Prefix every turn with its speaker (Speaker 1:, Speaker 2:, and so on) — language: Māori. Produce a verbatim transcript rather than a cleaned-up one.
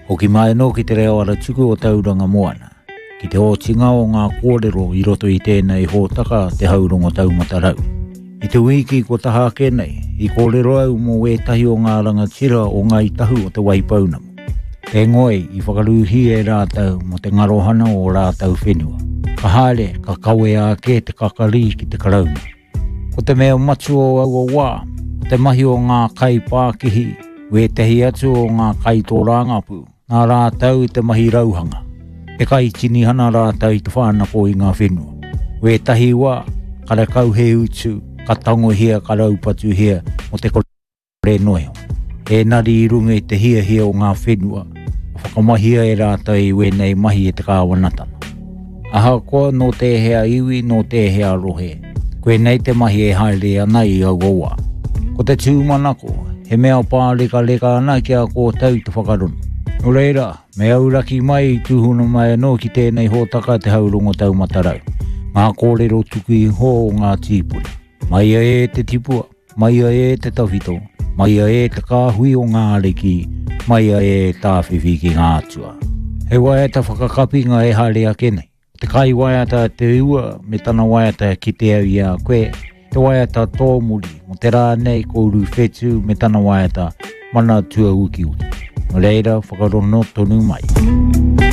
Speaker 1: O ki mai no ki te reo ara tuku o tauranga moana. Ki te hotinga o ngā kōrero i roto i tēnei hōtaka te haurongo taumatarau. I te wiki ko taha kenei, i kōrero au mo wētahi o ngā rangatira o ngā itahu o te waipaunamu. E ngoi i whakaruhi e rātau mo te ngarohana o rātau whenua. Ka haere, ka kawe ake te kakari ki te karauna. Ko te mea matu o au o wā, te mahi o ngā kai pākihi, wētehi atu o ngā kai tō rangapu, ngā rātau i te mahi rauhanga. E kai tini hana rātau i te whānako i ngā whenua. Wētahi wā, kare kau he utu, ka tango hia, ka raupatu hia, o te kore noeo. E nari i runga i te hia hia o ngā whenua, whakamahia e rātau i wēnei mahi e te kāwanatana. Aha koa no te hea iwi, no te hea rohe. Koe nei te mahi e haere ana i au oa. Ko te tūmanako, he mea pāleka leka ana ki a ko tau te whakarono. No reira, me auraki mai i tūhuna mai anō ki tēnei hōtaka te haurongo taumatarau. Ngā kōrero tuku i hō o ngā tīpuni. Mai a e te tipua, mai a e te tawhito, mai a e te kāhui o ngā areki, mai a e tā whiwhi ki ngā atua. He waiata whakakapinga e haere ake nei. Te kai waiata te ua, me tana waiata ki te au i a koe, te waiata tōmuri, mo te rā nei kouru whetu, me tana waiata mana tua uki uki. Reira, whakarono tonu mai.